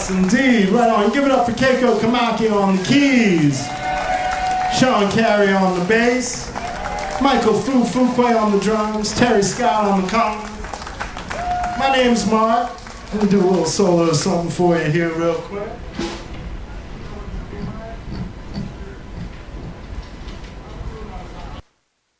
Yes, indeed. Right on. Give it up for Keiko Kamaki on the keys. Sean Carey on the bass. Michael Fuquay on the drums. Terry Scott on the conga. My name's Mark. I'm gonna do a little solo something for you here real quick.